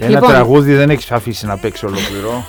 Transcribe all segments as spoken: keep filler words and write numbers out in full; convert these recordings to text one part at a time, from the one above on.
Ένα λοιπόν, τραγούδι δεν έχεις αφήσει να παίξει ολόκληρο.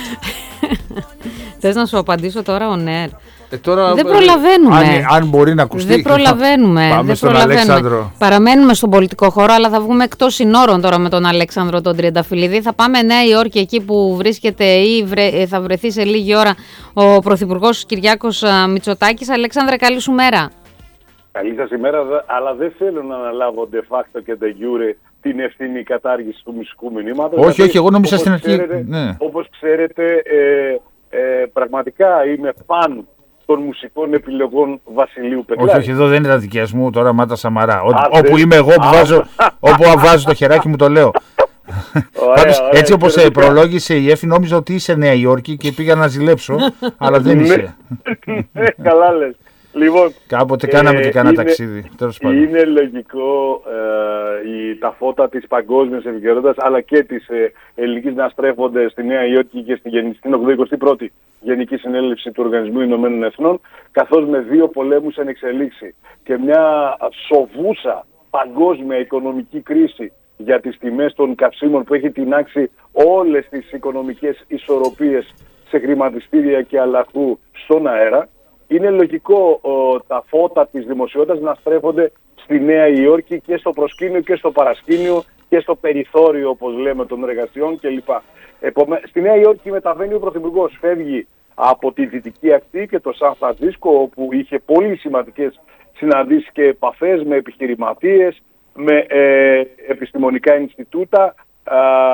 Θες να σου απαντήσω τώρα on air? Ε, τώρα, δεν προλαβαίνουμε. Αν, αν μπορεί να ακουστεί. Δεν προλαβαίνουμε. Πάμε δεν στον προλαβαίνουμε. Αλέξανδρο. Παραμένουμε στον πολιτικό χώρο, αλλά θα βγούμε εκτός συνόρων τώρα με τον Αλέξανδρο τον Τριανταφυλλίδη. Θα πάμε Νέα Υόρκη, εκεί που βρίσκεται ή βρε, θα βρεθεί σε λίγη ώρα ο Πρωθυπουργός Κυριάκος Μητσοτάκης. Αλέξανδρε, καλή σου μέρα. Καλή σας ημέρα, αλλά δεν θέλω να αναλάβω de facto και de jure την ευθύνη κατάργηση του μουσικού μηνύματος. Όχι, όχι, εγώ νόμιζα στην αρχή. Ναι. Όπως ξέρετε, ε, ε, πραγματικά είμαι φαν των μουσικών επιλογών Βασιλείου Πετλάρη. Όχι, όχι, εδώ δεν είναι τα δικές μου, τώρα Μάτα Σαμαρά. Ό, Α, όπου δεν... είμαι εγώ, που βάζω, όπου βάζω το χεράκι μου, το λέω. Ωραία, Πάντως, ωραία, έτσι όπως εξαιρετικά. προλόγησε η Εφη, νόμιζα ότι είσαι Νέα Υόρκη και πήγα να ζηλέψω, αλλά δεν είσαι. Ναι, καλά λες. Λοιπόν, κάποτε κάναμε ε, και κάνα είναι, ταξίδι. Τέλος πάντων. Είναι λογικό ε, η, τα φώτα της παγκόσμιας επικαιρότητας αλλά και της ε, ελληνικής να στρέφονται στη Νέα Υόρκη και στην, στην ογδοηκοστή πρώτη Γενική Συνέλευση του Οργανισμού Ηνωμένων Εθνών, καθώς με δύο πολέμους εν εξελίξη και μια σοβούσα παγκόσμια οικονομική κρίση για τις τιμές των καυσίμων που έχει τεινάξει όλες τις οικονομικές ισορροπίες σε χρηματιστήρια και αλλαχού στον αέρα, είναι λογικό ο, τα φώτα της δημοσιότητας να στρέφονται στη Νέα Υόρκη και στο προσκήνιο και στο παρασκήνιο και στο περιθώριο, όπως λέμε, των εργασιών κλπ. Επομέ... Στη Νέα Υόρκη μεταβαίνει ο Πρωθυπουργός, φεύγει από τη Δυτική Ακτή και το Σαν Φραντζίσκο, όπου είχε πολύ σημαντικές συναντήσεις και επαφές με επιχειρηματίες, με ε, επιστημονικά Ινστιτούτα, ε,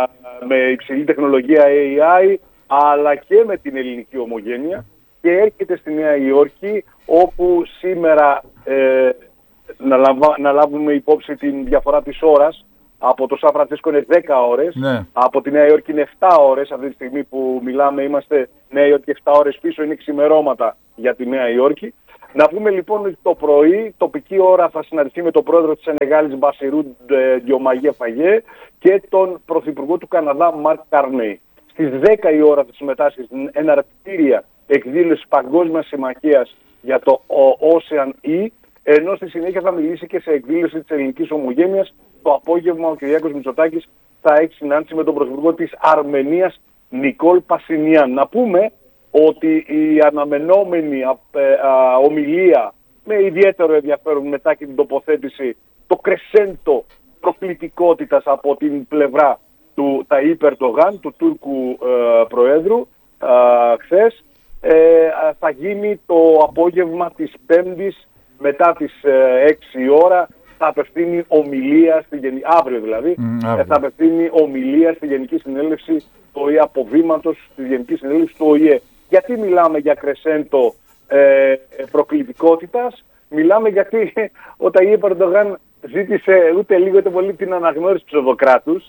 με υψηλή τεχνολογία έι άι, αλλά και με την ελληνική ομογένεια, και έρχεται στη Νέα Υόρκη, όπου σήμερα ε, να, λαβα, να λάβουμε υπόψη την διαφορά της ώρας. Από το Σαν Φρανσίσκο είναι δέκα ώρες, ναι. Από τη Νέα Υόρκη είναι επτά ώρες. Αυτή τη στιγμή που μιλάμε είμαστε Νέα Υόρκη επτά ώρες πίσω, είναι ξημερώματα για τη Νέα Υόρκη. Να πούμε λοιπόν ότι το πρωί, τοπική ώρα, θα συναντηθεί με τον πρόεδρο της Σενεγάλης Μπασιρού Ντιομαγέ Φαγέ και τον πρωθυπουργό του Καναδά Μαρκ Καρνέι. Στις δέκα η ώρα θα συμμετάσχει στην εναρκτήρια εκδήλωση Παγκόσμιας Συμμαχίας για το Ocean E, ενώ στη συνέχεια θα μιλήσει και σε εκδήλωση της ελληνικής ομογένειας. Το απόγευμα ο Κυριάκος Μητσοτάκης θα έχει συνάντηση με τον πρωθυπουργό της Αρμενίας Νικόλ Πασινιάν. Να πούμε ότι η αναμενόμενη α, α, ομιλία με ιδιαίτερο ενδιαφέρον μετά και την τοποθέτηση, το κρεσέντο προκλητικότητας από την πλευρά του Ταΐπ Ερντογάν, του Τούρκου ε, Προέδρου, ε, χθες, ε, θα γίνει το απόγευμα της Πέμπτης μετά τις ε, έξι η ώρα. Θα απευθύνει ομιλία, στη Γενική, αύριο δηλαδή, mm, αύριο. θα απευθύνει ομιλία στη Γενική Συνέλευση του ΟΗΕ, αποβήματος της Γενικής Συνέλευσης του ΟΗΕ. Γιατί μιλάμε για κρεσέντο ε, προκλητικότητας? Μιλάμε γιατί ο Ταΐπ Ερντογάν ζήτησε ούτε λίγο ούτε πολύ την αναγνώριση ψευδοκράτους.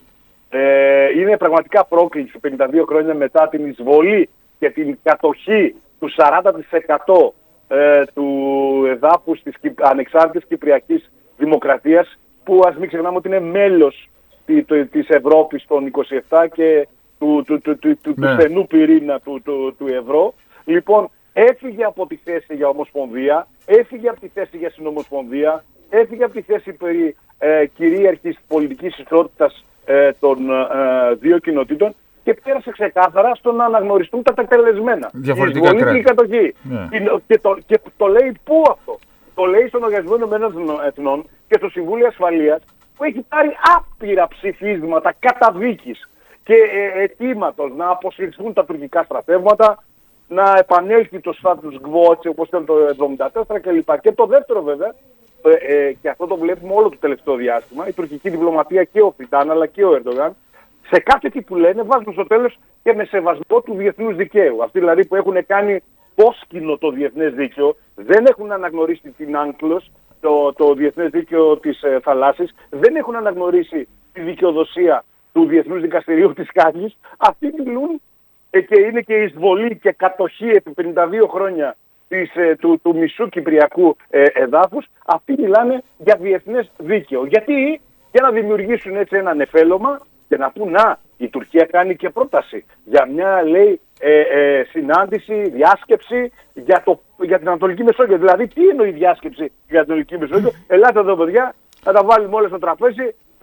Ε, είναι πραγματικά πρόκληση πενήντα δύο χρόνια μετά την εισβολή και την κατοχή του σαράντα τοις εκατό ε, του εδάφους της ανεξάρτητης Κυπριακής Δημοκρατίας, που ας μην ξεχνάμε ότι είναι μέλος της Ευρώπης των είκοσι επτά και του, του, του, του, του, ναι. του στενού πυρήνα του, του, του ευρώ. Λοιπόν, έφυγε από τη θέση για ομοσπονδία, έφυγε από τη θέση για συνομοσπονδία, έφυγε από τη θέση περί ε, κυρίαρχης πολιτικής ισότητας ε, των ε, δύο κοινοτήτων και πέρασε ξεκάθαρα στο να αναγνωριστούν τα τετελεσμένα. Διαφορετικά κράτη. Και η κατοχή. Ναι. Και, το, και το λέει πού αυτό? Το λέει στον Οργανισμό Ηνωμένων Εθνών και στο Συμβούλιο Ασφαλείας, που έχει πάρει άπειρα ψηφίσματα καταδίκης και ε, αιτήματος να αποσυρθούν τα τουρκικά στρατεύματα, να επανέλθει το status quo έτσι όπως ήταν το εβδομήντα τέσσερα κλπ. Και το δεύτερο βέβαια, ε, ε, και αυτό το βλέπουμε όλο το τελευταίο διάστημα, η τουρκική διπλωματία και ο Φιτάν αλλά και ο Ερντογάν, σε κάθε τι που λένε βάζουν στο τέλος και με σεβασμό του διεθνούς δικαίου. Αυτοί δηλαδή που έχουν κάνει πόσκινο το διεθνές δίκαιο, δεν έχουν αναγνωρίσει την Άνκλος, το, το διεθνές δίκαιο της ε, θαλάσσης, δεν έχουν αναγνωρίσει τη δικαιοδοσία του Διεθνούς Δικαστηρίου της Χάγης. Αυτοί μιλούν ε, και είναι και εισβολή και κατοχή επί πενήντα δύο χρόνια της, ε, του, του μισού κυπριακού ε, εδάφους. Αυτοί μιλάνε για διεθνές δίκαιο. Γιατί? Για να δημιουργήσουν έτσι ένα νεφέλωμα και να πούν, να, η Τουρκία κάνει και πρόταση για μια, λέει, ε, ε, συνάντηση, διάσκεψη για, το, για την Ανατολική Μεσόγειο. Δηλαδή, τι εννοεί η διάσκεψη για την Ανατολική Μεσόγειο? Ελάτε εδώ, παιδιά, να τα βάλουμε όλα στο τραπέζι,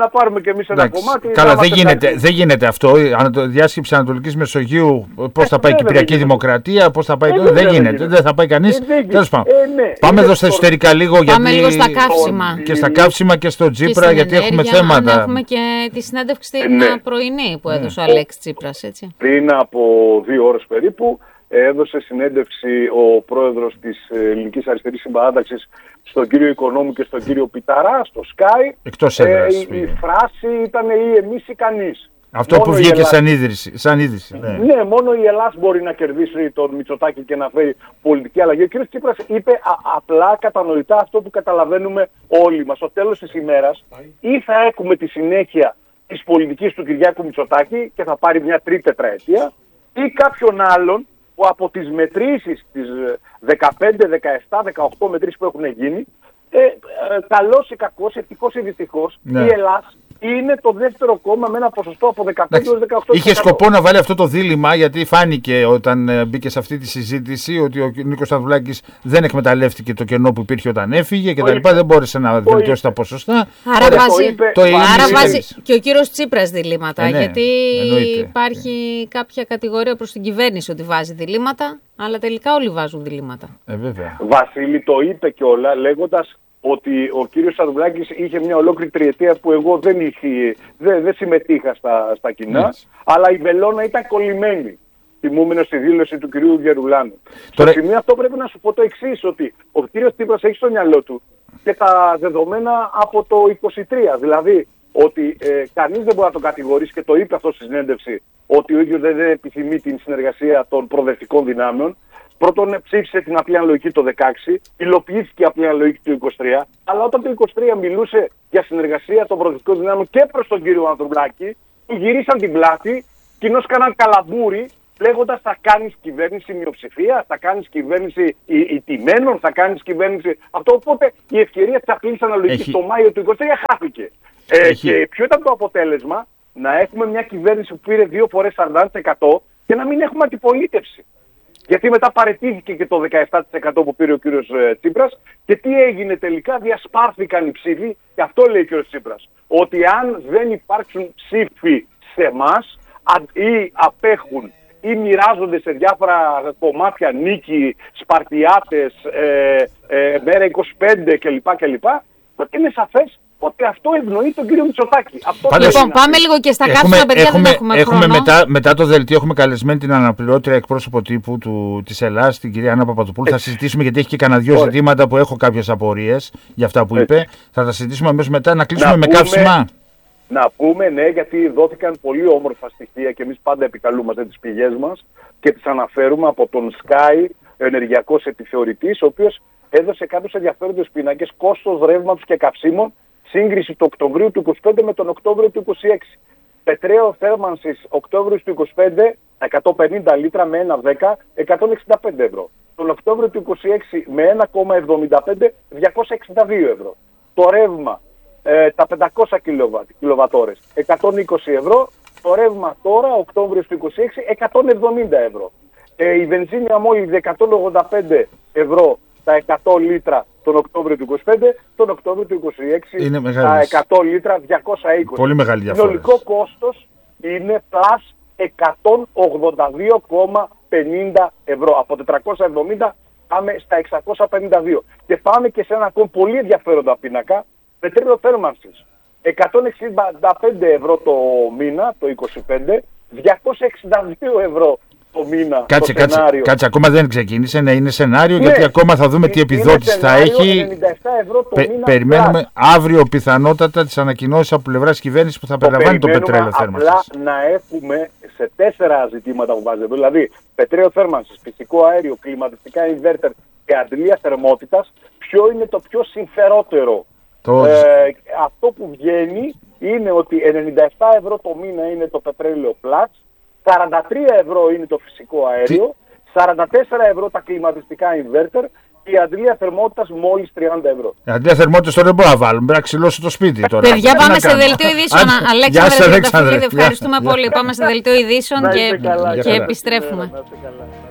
να πάρουμε και εμείς ένα κομμάτι. Καλά, δεν γίνεται, δεν γίνεται αυτό. Η διάσκεψη Ανατολικής Μεσογείου, πώς θα πάει η Κυπριακή Δημοκρατία, πώς θα πάει. Ε, δεν, δεν γίνεται, δεν θα πάει κανείς. Ε, Τέλος πάντων. Ε, ναι. Πάμε εδώ στα εσωτερικά λίγο. Πάμε γιατί... λίγο στα καύσιμα. Και στα καύσιμα και στο Τσίπρα, και γιατί ενέργεια, έχουμε θέματα. Έχουμε και τη συνέντευξη στην ναι. πρωινή που έδωσε ναι. ο Αλέξης Τσίπρας, έτσι. Πριν από δύο ώρες περίπου, έδωσε συνέντευξη ο πρόεδρος της Ελληνικής Αριστερής Συμπαράταξης στον κύριο Οικονόμου και στον κύριο Πιταρά, στο Sky. Εκτός έδρας. Ε, η, η φράση ήταν ή εμείς ή κανείς. Αυτό μόνο που βγήκε Ελλάδα... σαν είδηση. Σαν είδηση ναι. ναι, μόνο η Ελλάδα μπορεί να κερδίσει τον Μητσοτάκη και να φέρει πολιτική αλλαγή. Ο κύριος Τσίπρας είπε α, απλά κατανοητά αυτό που καταλαβαίνουμε όλοι μας. Στο τέλος της ημέρας ή θα έχουμε τη συνέχεια της πολιτικής του Κυριάκου Μητσοτάκη και θα πάρει μια τρίτη τετραετία, ή κάποιον άλλον που από τις μετρήσεις, τις δεκαπέντε, δεκαεπτά, δεκαοκτώ μετρήσεις που έχουν γίνει, ε, ε, καλός ή κακός, ευτυχώς ή δυστυχώς, ναι. η Ελλάδα είναι το δεύτερο κόμμα με ένα ποσοστό από δεκαπέντε έως δεκαοκτώ τοις εκατό. Είχε σκοπό να βάλει αυτό το δίλημμα, γιατί φάνηκε όταν μπήκε σε αυτή τη συζήτηση ότι ο Νίκος Ανδρουλάκης δεν εκμεταλλεύτηκε το κενό που υπήρχε όταν έφυγε και τα λοιπά, δεν μπόρεσε να βελτιώσει τα ποσοστά. Άρα Άρα βάζει, το το Άρα βάζει και ο κύριος Τσίπρας διλήμματα, ε, ναι, γιατί εννοείται. Υπάρχει κάποια κατηγορία προς την κυβέρνηση ότι βάζει διλήμματα, αλλά τελικά όλοι βάζουν διλήμματα. Ε, βέβαια. Βασίλη το είπε κιόλα λέγοντας ότι ο κύριος Ανδρουλάκης είχε μια ολόκληρη τριετία που εγώ δεν, είχε, δεν, δεν συμμετείχα στα, στα κοινά, yes. αλλά η βελόνα ήταν κολλημένη. Θυμούμενο στη δήλωση του κυρίου Γερουλάνου. Τώρα... Στο σημείο αυτό πρέπει να σου πω το εξής, ότι ο κύριος Τσίπρας έχει στο μυαλό του και τα δεδομένα από το είκοσι τρία. Δηλαδή ότι ε, κανείς δεν μπορεί να τον κατηγορήσει, και το είπε αυτό στη συνέντευξη, ότι ο ίδιος δεν επιθυμεί την συνεργασία των προοδευτικών δυνάμεων. Πρώτον, ψήφισε την απλή αναλογική το δεκαέξι, υλοποιήθηκε η απλή αναλογική το είκοσι τρία, αλλά όταν το είκοσι τρία μιλούσε για συνεργασία των προοδευτικών δυνάμεων και προς τον κύριο Ανδρουλάκη, του γυρίσαν την πλάτη, κοινώς κάναν καλαμπούρι, λέγοντας θα κάνεις κυβέρνηση μειοψηφία, θα κάνεις κυβέρνηση ηττημένων, θα κάνεις κυβέρνηση αυτό. Οπότε η ευκαιρία της απλής αναλογικής Έχει... το Μάιο του είκοσι τρία χάθηκε. Ε, και ποιο ήταν το αποτέλεσμα? Να έχουμε μια κυβέρνηση που πήρε δύο φορές σαράντα τοις εκατό και να μην έχουμε αντιπολίτευση. Γιατί μετά παραιτήθηκε και το δεκαεπτά τοις εκατό που πήρε ο κύριος Τσίπρας, και τι έγινε τελικά? Διασπάρθηκαν οι ψήφοι, και αυτό λέει ο κύριος Τσίπρας. Ότι αν δεν υπάρξουν ψήφοι σε εμάς ή απέχουν ή μοιράζονται σε διάφορα κομμάτια, Νίκη, Σπαρτιάτες, ε, ε, Μέρα είκοσι πέντε κλπ. κλπ, τότε είναι σαφές ότι αυτό ευνοεί τον κύριο Μητσοτάκη. Αυτό λοιπόν, πάμε λίγο και στα καύσιμα, παιδιά, έχουμε, δεν έχουμε, έχουμε χρόνο. Μετά, μετά το δελτίο έχουμε καλεσμένη την αναπληρώτρια εκπρόσωπο τύπου του, της Ελλάδας, την κυρία Άννα Παπαδοπούλου. Θα συζητήσουμε, γιατί έχει και κανένα δύο ζητήματα που έχω κάποιες απορίες για αυτά που είπε. Έτσι. Θα τα συζητήσουμε αμέσως μετά. Να κλείσουμε να με πούμε, καύσιμα. Να πούμε, ναι, γιατί δόθηκαν πολύ όμορφα στοιχεία και εμείς πάντα επικαλούμαστε τις πηγές μας και τις αναφέρουμε από τον Sky, ενεργειακός επιθεωρητής, ο οποίος έδωσε κάποιους ενδιαφέροντες πίνακες κόστος ρεύματος και καυσίμων, σύγκριση του Οκτωβρίου του είκοσι πέντε με τον Οκτώβριο του είκοσι έξι. Πετρέο θέρμανσης Οκτώβριος του είκοσι πέντε, εκατόν πενήντα λίτρα με ένα κόμμα δέκα, εκατόν εξήντα πέντε ευρώ. Τον Οκτώβριο του είκοσι έξι με ένα κόμμα εβδομήντα πέντε, διακόσια εξήντα δύο ευρώ. Το ρεύμα, ε, τα πεντακόσια κιλοβατόρες, εκατόν είκοσι ευρώ. Το ρεύμα τώρα, Οκτώβριο του είκοσι έξι, εκατόν εβδομήντα ευρώ. Ε, η βενζίνη αμόλυδη εκατόν ογδόντα πέντε ευρώ τα εκατό λίτρα τον Οκτώβριο του είκοσι πέντε, τον Οκτώβριο του είκοσι έξι τα εκατό λίτρα διακόσια είκοσι. Πολύ μεγάλη διαφορά. Συνολικό κόστος είναι πλας εκατόν ογδόντα δύο κόμμα πενήντα ευρώ. Από τετρακόσια εβδομήντα πάμε στα εξακόσια πενήντα δύο. Και πάμε και σε ένα ακόμη πολύ ενδιαφέροντα πίνακα, πετρέλαιο θέρμανσης. εκατόν εξήντα πέντε ευρώ το μήνα, το είκοσι πέντε, διακόσια εξήντα δύο ευρώ το μήνα. Κάτσε, το κάτσε, σενάριο. κάτσε, ακόμα δεν ξεκίνησε, ναι, είναι σενάριο, ναι, γιατί ακόμα θα δούμε τι επιδότηση θα έχει. ενενήντα επτά ευρώ το Πε, μήνα. περιμένουμε πλάς. αύριο πιθανότατα τις ανακοινώσεις από πλευράς κυβέρνησης που θα το περιλαμβάνει το πετρέλαιο θέρμανσης. Απλά να έχουμε σε τέσσερα ζητήματα που βάζετε, δηλαδή πετρέλαιο θέρμανσης, φυσικό αέριο, κλιματιστικά inverter και αντλία θερμότητας, ποιο είναι το πιο συμφερότερο. Το... Ε, αυτό που βγαίνει είναι ότι ενενήντα επτά ευρώ το μήνα είναι το πετρέλαιο πλάς, σαράντα τρία ευρώ είναι το φυσικό αέριο, σαράντα τέσσερα ευρώ τα κλιματιστικά inverter και η αντλία θερμότητας μόλις τριάντα ευρώ. Η αντλία θερμότητας τώρα δεν μπορώ να βάλουμε, πρέπει να ξυλώσω το σπίτι τώρα. Παιδιά, πάμε σε δελτίο ειδήσεων. Αλέξανδρε Τριανταφυλλίδη, ευχαριστούμε πολύ. Πάμε σε δελτίο ειδήσεων και επιστρέφουμε.